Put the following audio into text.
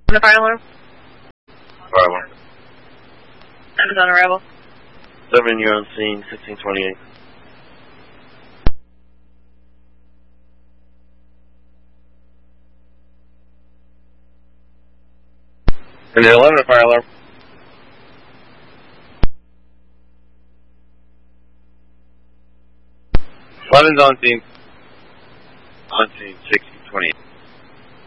the fire alarm? Fire alarm. Time is on arrival. 7, you're on scene, 1628. And then 11, fire alarm. Levin's on scene. On scene, 1628.